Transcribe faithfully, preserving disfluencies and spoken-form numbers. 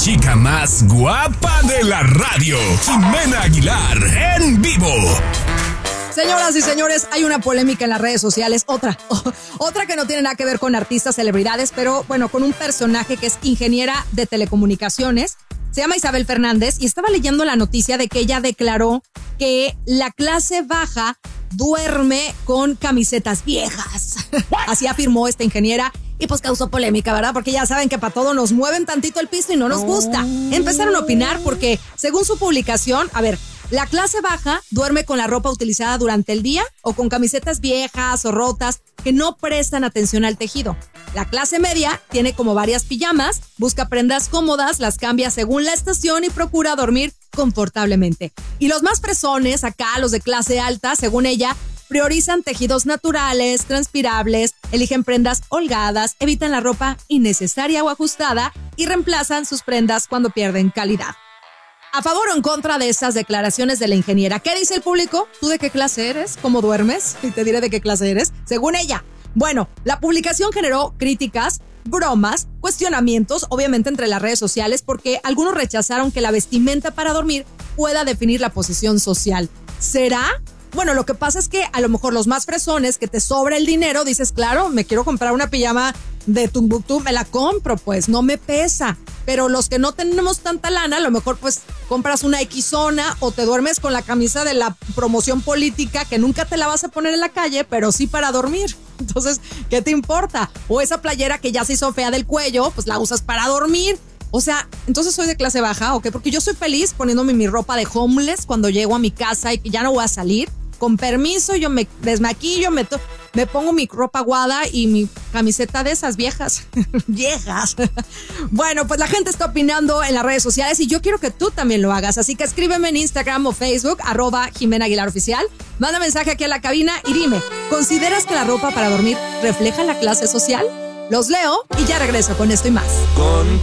chica más guapa de la radio, Jimena Aguilar, en vivo. Señoras y señores, hay una polémica en las redes sociales, otra, otra que no tiene nada que ver con artistas, celebridades, pero bueno, con un personaje que es ingeniera de telecomunicaciones. Se llama Isabel Fernández y estaba leyendo la noticia de que ella declaró que la clase baja duerme con camisetas viejas. Así afirmó esta ingeniera y pues causó polémica, ¿verdad? Porque ya saben que para todo nos mueven tantito el piso y no nos gusta. Empezaron a opinar porque, según su publicación, a ver, la clase baja duerme con la ropa utilizada durante el día o con camisetas viejas o rotas que no prestan atención al tejido. La clase media tiene como varias pijamas, busca prendas cómodas, las cambia según la estación y procura dormir confortablemente. Y los más fresones, acá los de clase alta, según ella, priorizan tejidos naturales, transpirables, eligen prendas holgadas, evitan la ropa innecesaria o ajustada y reemplazan sus prendas cuando pierden calidad. ¿A favor o en contra de estas declaraciones de la ingeniera? ¿Qué dice el público? ¿Tú de qué clase eres? ¿Cómo duermes? Y te diré de qué clase eres, según ella. Bueno, la publicación generó críticas, bromas, cuestionamientos, obviamente entre las redes sociales, porque algunos rechazaron que la vestimenta para dormir pueda definir la posición social. ¿Será? Bueno, lo que pasa es que a lo mejor los más fresones, que te sobra el dinero, dices, claro, me quiero comprar una pijama de Tumbuktu, me la compro, pues, no me pesa. Pero los que no tenemos tanta lana, a lo mejor pues compras una Xona o te duermes con la camisa de la promoción política que nunca te la vas a poner en la calle, pero sí para dormir. Entonces, ¿qué te importa? O esa playera que ya se hizo fea del cuello, pues la usas para dormir. O sea, entonces soy de clase baja, ¿ok? Porque yo soy feliz poniéndome mi ropa de homeless cuando llego a mi casa y que ya no voy a salir. Con permiso, yo me desmaquillo, me, to- me pongo mi ropa aguada y mi camiseta de esas viejas. Viejas. Bueno, pues la gente está opinando en las redes sociales y yo quiero que tú también lo hagas. Así que escríbeme en Instagram o Facebook, arroba Jimena Aguilar Oficial. Manda mensaje aquí a la cabina y dime, ¿consideras que la ropa para dormir refleja la clase social? Los leo y ya regreso con esto y más. Con